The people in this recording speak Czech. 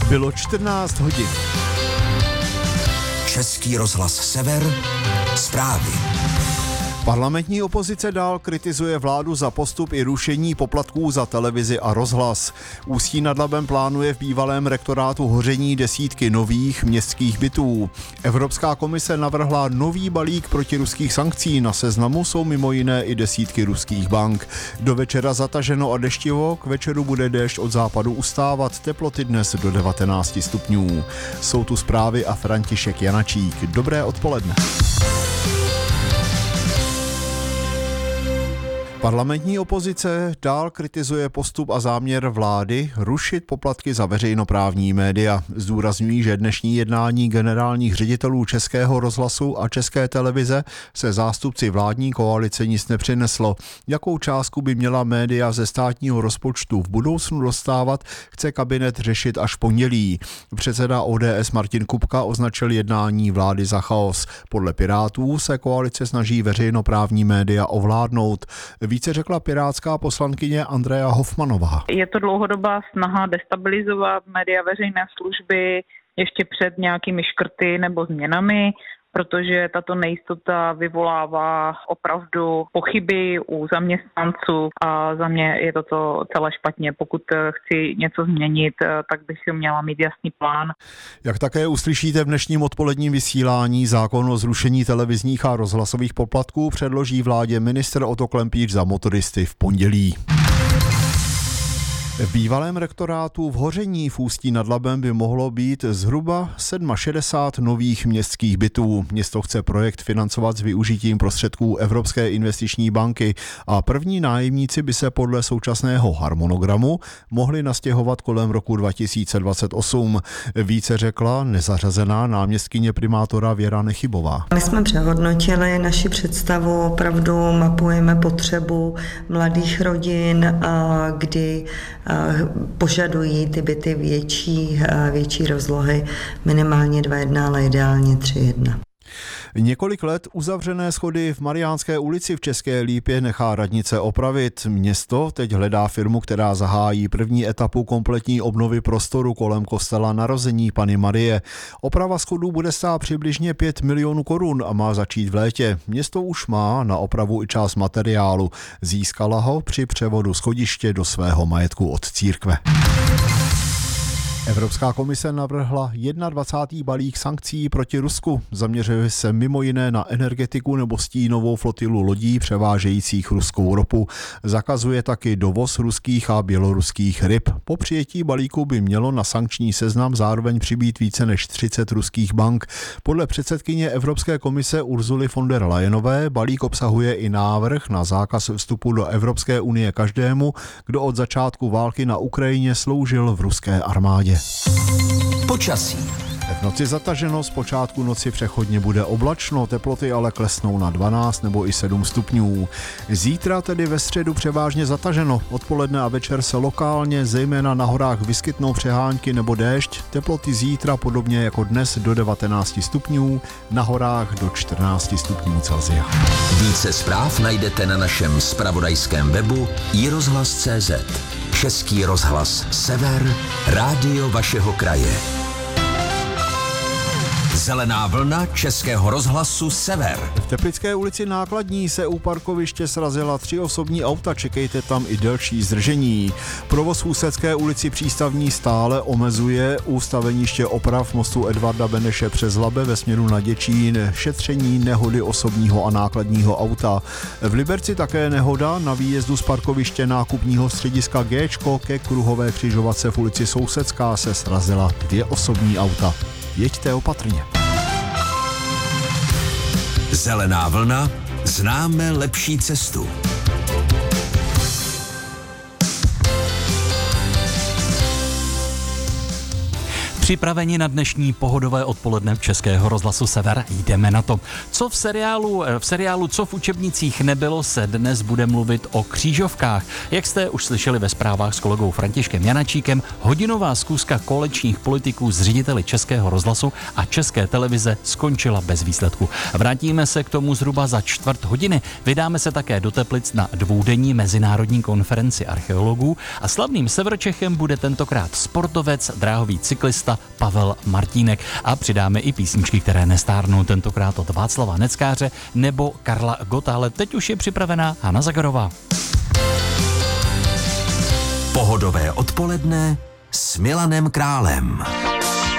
Bylo 14 hodin. Český rozhlas Sever, zprávy. Parlamentní opozice dál kritizuje vládu za postup i rušení poplatků za televizi a rozhlas. Ústí nad Labem plánuje v bývalém rektorátu hoření desítky nových městských bytů. Evropská komise navrhla nový balík protiruských sankcí. Na seznamu jsou mimo jiné i desítky ruských bank. Do večera zataženo a deštivo, k večeru bude déšť od západu ustávat, teploty dnes do 19 stupňů. Jsou tu zprávy a František Janačík. Dobré odpoledne. Parlamentní opozice dál kritizuje postup a záměr vlády rušit poplatky za veřejnoprávní média. Zdůrazňují, že dnešní jednání generálních ředitelů Českého rozhlasu a České televize se zástupci vládní koalice nic nepřineslo. Jakou částku by měla média ze státního rozpočtu v budoucnu dostávat, chce kabinet řešit až v pondělí. Předseda ODS Martin Kupka označil jednání vlády za chaos. Podle Pirátů se koalice snaží veřejnoprávní média ovládnout. Více řekla pirátská poslankyně Andrea Hofmanová. Je to dlouhodobá snaha destabilizovat média veřejné služby ještě před nějakými škrty nebo změnami, protože tato nejistota vyvolává opravdu pochyby u zaměstnanců a za mě je to celé špatně. Pokud chci něco změnit, tak bych měla mít jasný plán. Jak také uslyšíte v dnešním odpoledním vysílání, zákon o zrušení televizních a rozhlasových poplatků předloží vládě ministr Otto Klempíč za motoristy v pondělí. V bývalém rektorátu v Hoření v Ústí nad Labem by mohlo být zhruba 67 nových městských bytů. Město chce projekt financovat s využitím prostředků Evropské investiční banky a první nájemníci by se podle současného harmonogramu mohli nastěhovat kolem roku 2028. Více řekla nezařazená náměstkyně primátora Věra Nechybová. My jsme přehodnotili naši představu, opravdu mapujeme potřebu mladých rodin, kdy požadují ty byty větší rozlohy, minimálně 2:1, ale ideálně 3:1. Několik let uzavřené schody v Mariánské ulici v České Lípě nechá radnice opravit. Město teď hledá firmu, která zahájí první etapu kompletní obnovy prostoru kolem kostela Narození Panny Marie. Oprava schodů bude stát přibližně 5 milionů korun a má začít v létě. Město už má na opravu i část materiálu. Získala ho při převodu schodiště do svého majetku od církve. Evropská komise navrhla 21. balík sankcí proti Rusku. Zaměřuje se mimo jiné na energetiku nebo stínovou flotilu lodí převážejících ruskou ropu. Zakazuje taky dovoz ruských a běloruských ryb. Po přijetí balíku by mělo na sankční seznam zároveň přibýt více než 30 ruských bank. Podle předsedkyně Evropské komise Ursuly von der Leyenové balík obsahuje i návrh na zákaz vstupu do Evropské unie každému, kdo od začátku války na Ukrajině sloužil v ruské armádě. Počasí. V noci zataženo, z počátku noci přechodně bude oblačno, teploty ale klesnou na 12 nebo i 7 stupňů. Zítra tedy ve středu převážně zataženo, odpoledne a večer se lokálně, zejména na horách, vyskytnou přehánky nebo déšť, teploty zítra podobně jako dnes do 19 stupňů, na horách do 14 stupňů Celsia. Více zpráv najdete na našem zpravodajském webu iRozhlas.cz. Český rozhlas Sever, rádio vašeho kraje. Zelená vlna Českého rozhlasu Sever. V Teplické ulici Nákladní se u parkoviště srazila 3 osobní auta, čekejte tam i delší zdržení. Provoz v Ústecké ulici Přístavní stále omezuje u staveniště oprav mostu Edvarda Beneše přes Labe ve směru na Děčín šetření nehody osobního a nákladního auta. V Liberci také nehoda na výjezdu z parkoviště nákupního střediska Géčko ke kruhové křižovatce v ulici Sousedská se srazila 2 osobní auta. Jeďte opatrně. Zelená vlna, známe lepší cestu. Připraveni na dnešní pohodové odpoledne Českého rozhlasu Sever? Jdeme na to. Co v seriálu Co v učebnicích nebylo, se dnes bude mluvit o křížovkách. Jak jste už slyšeli ve zprávách s kolegou Františkem Janačíkem, hodinová schůzka koaličních politiků s řediteli Českého rozhlasu a České televize skončila bez výsledku. Vrátíme se k tomu zhruba za čtvrt hodiny. Vydáme se také do Teplic na dvoudenní mezinárodní konferenci archeologů a slavným Severčechem bude tentokrát sportovec, dráhový cyklista Pavel Martínek. A přidáme i písničky, které nestárnou, tentokrát od Václava Neckáře nebo Karla Gotta, ale teď už je připravená Hana Zagarová. Pohodové odpoledne s Milanem Králem.